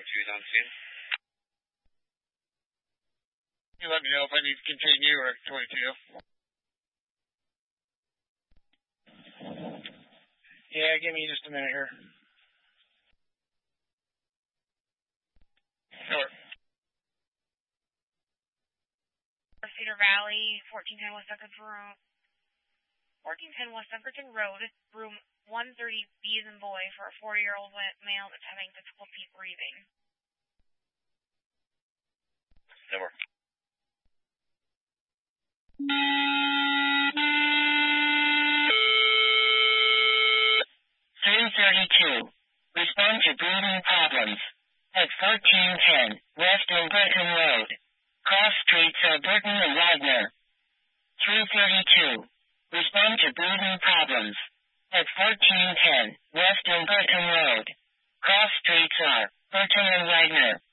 2's on scene. You let me know if I need to continue or 22. Yeah, give me just a minute here. Sure. Cedar Valley, 1410 West Dunkerton Road. 1410 West Dunkerton Road, room 130B as in boy, for a 40-year-old male that's having difficulty breathing. Over. 332. Respond to breathing problems. At 1410 West Dunkerton Road. Cross streets are Burton and Wagner. 332. Respond to breathing problems. At 1410 West Dunkerton Road. Cross streets are Burton and Wagner.